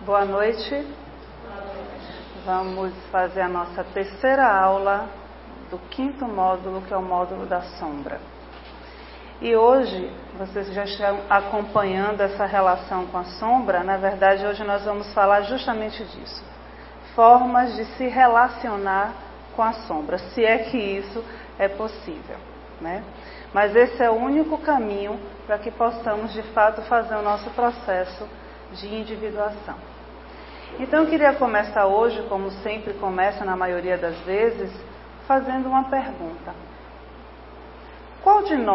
Boa noite. Vamos fazer a nossa terceira aula do quinto módulo, que é o módulo da sombra. E hoje, vocês já estão acompanhando essa relação com a sombra. Na verdade, hoje nós vamos falar justamente disso. Formas de se relacionar com a sombra, se é que isso é possível, né? Mas esse é o único caminho para que possamos, de fato, fazer o nosso processo de individuação. Então, eu queria começar hoje, como sempre começa na maioria das vezes, fazendo uma pergunta. Qual de nós